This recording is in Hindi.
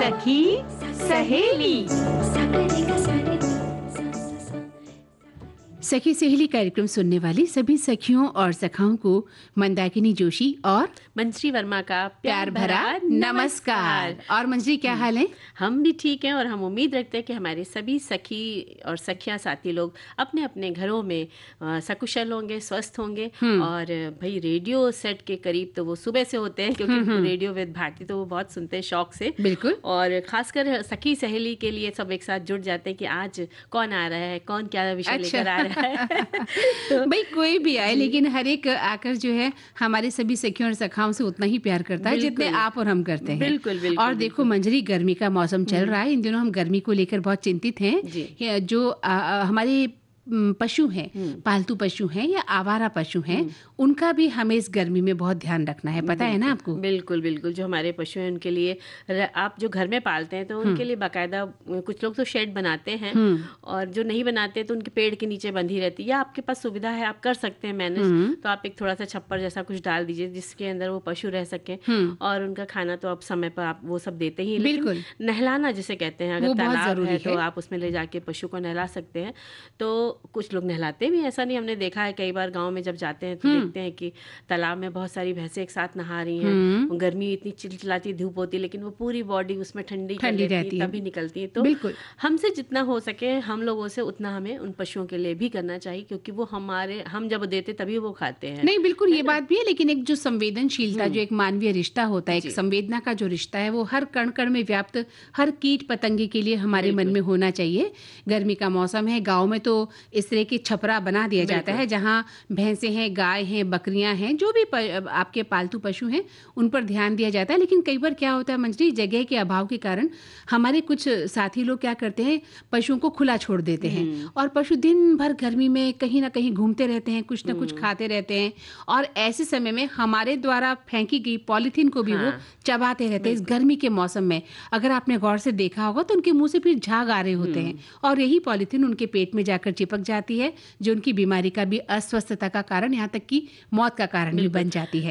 सखी सहेली। सखी सहेली कार्यक्रम सुनने वाली सभी सखियों और सखाओं को मंदाकिनी जोशी और मंजरी वर्मा का प्यार भरा नमस्कार। और मंजरी, क्या हाल है? हम भी ठीक हैं और हम उम्मीद रखते हैं कि हमारे सभी सखी और सखियां साथी लोग अपने अपने घरों में सकुशल होंगे, स्वस्थ होंगे। और भाई रेडियो सेट के करीब तो वो सुबह से होते हैं, क्योंकि रेडियो विद भारती तो वो बहुत सुनते हैं शौक से। बिल्कुल। और खासकर सखी सहेली के लिए सब एक साथ जुट जाते हैं कि आज कौन आ रहा है, कौन क्या विषय लेकर आ रहा है। तो भाई कोई भी आए, लेकिन हर एक आकर जो है हमारे सभी सखियों और सखाओं से उतना ही प्यार करता है जितने आप और हम करते हैं। बिल्कुल बिल्कुल। और देखो मंजरी, गर्मी का मौसम चल रहा है, इन दिनों हम गर्मी को लेकर बहुत चिंतित हैं। जो हमारे पशु हैं, पालतू पशु हैं या आवारा पशु हैं, उनका भी हमें इस गर्मी में बहुत ध्यान रखना है, पता है ना आपको? बिल्कुल बिल्कुल। जो हमारे पशु हैं उनके लिए आप जो घर में पालते हैं तो उनके लिए बाकायदा कुछ लोग तो शेड बनाते हैं, और जो नहीं बनाते तो उनके पेड़ के नीचे बंधी रहती है। या आपके पास सुविधा है, आप कर सकते हैं मैनेज, तो आप एक थोड़ा सा छप्पर जैसा कुछ डाल दीजिए जिसके अंदर वो पशु रह सके। और उनका खाना तो आप समय पर आप वो सब देते ही, लेकिन नहलाना जिसे कहते हैं, अगर तालाब है तो आप उसमें ले जाके पशु को नहला सकते हैं। तो कुछ लोग नहलाते भी, ऐसा नहीं, हमने देखा है कई बार गांव में जब जाते हैं तो देखते हैं कि तालाब में बहुत सारी भैंसें एक साथ नहा रही हैं। गर्मी इतनी चिलचिलाती धूप होती है, लेकिन वो पूरी बॉडी उसमें ठंडी रहती है, तभी निकलती है। तो हमसे जितना हो सके, हम लोगों से उतना हमें उन पशुओं के लिए भी करना चाहिए, क्योंकि वो हम जब देते तभी वो खाते हैं। नहीं, बिल्कुल ये बात भी है, लेकिन एक जो संवेदनशीलता, जो एक मानवीय रिश्ता होता है, एक संवेदना का जो रिश्ता है, वो हर कण कण में व्याप्त हर कीट पतंगे के लिए हमारे मन में होना चाहिए। गर्मी का मौसम है, गाँव में तो इस तरह की छपरा बना दिया जाता है जहाँ भैंसे हैं, गाय हैं, बकरियां हैं, जो भी आपके पालतू पशु हैं उन पर ध्यान दिया जाता है। लेकिन कई बार क्या होता है मंजरी, जगह के अभाव के कारण हमारे कुछ साथी लोग क्या करते हैं, पशुओं को खुला छोड़ देते हैं, और पशु दिन भर गर्मी में कहीं ना कहीं घूमते रहते हैं, कुछ ना कुछ खाते रहते हैं, और ऐसे समय में हमारे द्वारा फेंकी गई पॉलीथीन को भी वो चबाते रहते हैं। इस गर्मी के मौसम में अगर आपने गौर से देखा होगा तो उनके मुंह से फिर झाग आ रहे होते हैं, और यही पॉलीथीन उनके पेट में जाकर चिपक जाती है, जो उनकी बीमारी का भी, अस्वस्थता का कारण, यहाँ तक कि मौत का कारण भी बन जाती है।